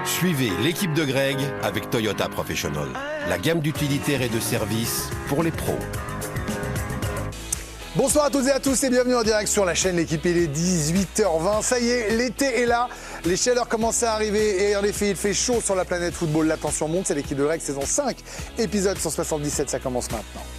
Suivez l'équipe de Greg avec Toyota Professional. La gamme d'utilitaires et de services pour les pros. Bonsoir à toutes et à tous et bienvenue en direct sur la chaîne L'équipe. Il est 18h20. Ça y est, l'été est là. Les chaleurs commencent à arriver et en effet, il fait chaud sur la planète football. La tension monte. C'est l'équipe de Greg, saison 5, épisode 177. Ça commence maintenant.